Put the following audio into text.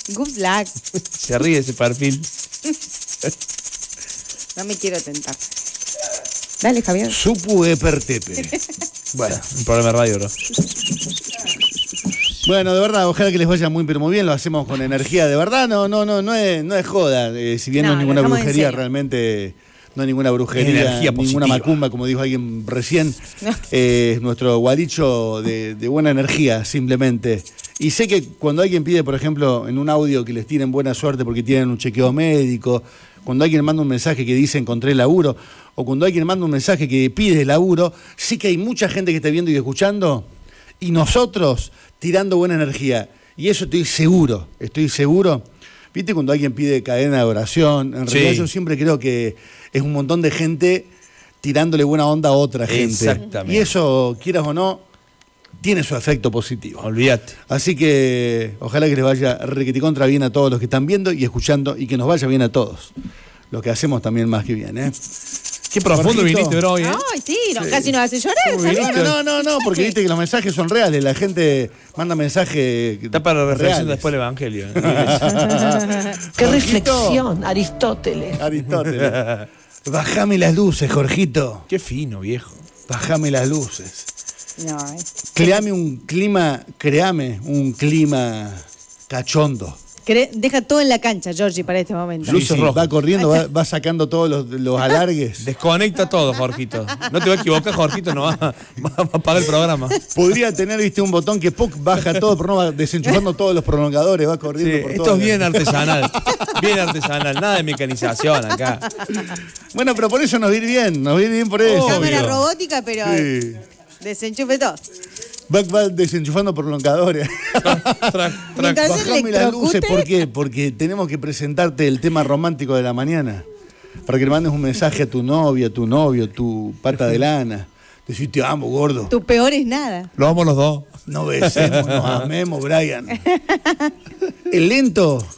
Good luck. Se ríe ese perfil. No me quiero tentar. Dale, Javier. Supu Epertepe. Bueno, un programa de radio, ¿no? Bueno, de verdad, ojalá que les vaya muy pero muy bien. Lo hacemos con energía, de verdad. No es joda. Si bien no es ninguna brujería, realmente no hay ninguna brujería, ninguna macumba, como dijo alguien recién. No. Nuestro guaricho de buena energía, simplemente. Y sé que cuando alguien pide, por ejemplo, en un audio que les tiren buena suerte porque tienen un chequeo médico, cuando alguien manda un mensaje que dice encontré laburo, o cuando alguien manda un mensaje que pide laburo, sí que hay mucha gente que está viendo y escuchando, y nosotros tirando buena energía. Y eso estoy seguro. ¿Viste cuando alguien pide cadena de oración? En realidad yo siempre creo que es un montón de gente tirándole buena onda a otra gente. Exactamente. Y eso, quieras o no, tiene su efecto positivo. Olvídate. Así que ojalá que les vaya requeticontra bien a todos los que están viendo y escuchando, y que nos vaya bien a todos. Lo que hacemos también más que bien, ¿eh? Qué profundo viniste, bro, hoy, ¿eh? Ay, sí, casi nos hace llorar. No, porque viste que los mensajes son reales. La gente manda mensajes. Está para la reflexión después del Evangelio. ¡Qué reflexión, Aristóteles! Bajame las luces, Jorgito. Qué fino, viejo. Bajame las luces. Créame un clima cachondo. Deja todo en la cancha, Georgie, para este momento. Luces rojas. Va corriendo, va sacando todos los alargues. Desconecta todo, Jorgito. No te vas a equivocar, Jorgito, no va a apagar el programa. Podría tener, viste, un botón que baja todo, pero no va desenchufando todos los prolongadores, va corriendo por todo. Esto es bien artesanal. Bien artesanal, nada de mecanización acá. Bueno, pero por eso nos viene bien por eso. Cámara robótica, pero desenchufe todo. Va desenchufando prolongadores. Bajame las luces, ¿por qué? Porque tenemos que presentarte el tema romántico de la mañana. Para que le mandes un mensaje a tu novia, tu novio, tu pata de lana. Decís, te amo, gordo. Tu peor es nada. Lo amo los dos. No besemos, nos amemos, Brian. El lento